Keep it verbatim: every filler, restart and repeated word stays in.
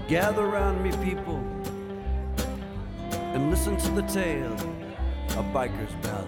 Gather round me, people, and listen to the tale of Biker's Ballad.